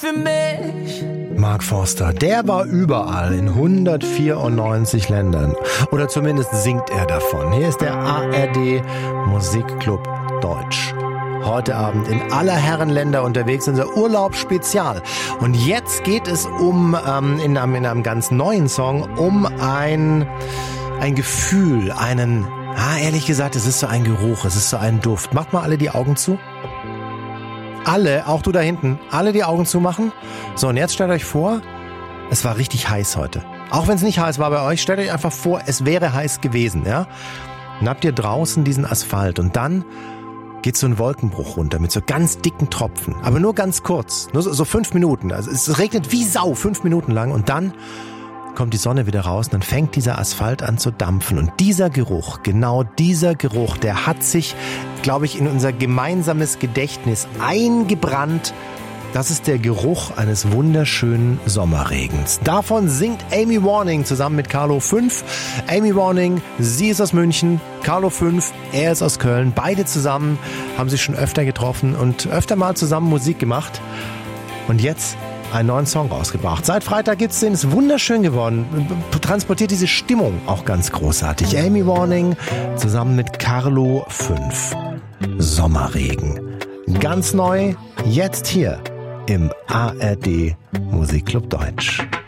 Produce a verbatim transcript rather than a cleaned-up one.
für mich. Mark Forster, der war überall in hundertvierundneunzig Ländern. Oder zumindest singt er davon. Hier ist der A R D Musikclub Deutsch. Heute Abend in aller Herren Länder unterwegs, unser Urlaubsspezial. Und jetzt geht es um, ähm, in, einem, in einem ganz neuen Song, um ein, ein Gefühl, einen, ah, ehrlich gesagt, es ist so ein Geruch, es ist so ein Duft. Macht mal alle die Augen zu. Alle, auch du da hinten, alle die Augen zumachen. So, und jetzt stellt euch vor, es war richtig heiß heute. Auch wenn es nicht heiß war bei euch, stellt euch einfach vor, es wäre heiß gewesen, ja? Dann habt ihr draußen diesen Asphalt und dann geht so ein Wolkenbruch runter mit so ganz dicken Tropfen. Aber nur ganz kurz, nur so, so fünf Minuten. Also es regnet wie Sau, fünf Minuten lang und dann kommt die Sonne wieder raus und dann fängt dieser Asphalt an zu dampfen. Und dieser Geruch, genau dieser Geruch, der hat sich, glaube ich, in unser gemeinsames Gedächtnis eingebrannt. Das ist der Geruch eines wunderschönen Sommerregens. Davon singt Amy Warning zusammen mit Carlo fünf. Amy Warning, sie ist aus München, Carlo fünf, er ist aus Köln. Beide zusammen haben sich schon öfter getroffen und öfter mal zusammen Musik gemacht. Und jetzt einen neuen Song rausgebracht. Seit Freitag gibt's den, ist wunderschön geworden. Transportiert diese Stimmung auch ganz großartig. Amy Warning zusammen mit Carlo fünf. Sommerregen. Ganz neu, jetzt hier im A R D Musikclub Deutsch.